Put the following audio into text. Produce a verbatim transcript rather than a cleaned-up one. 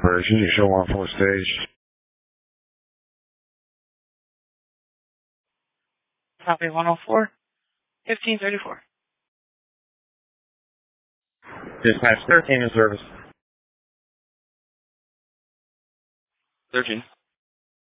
operations. You show one four stage. Copy one oh four, fifteen thirty-four. Dispatch thirteen in service. thirteen.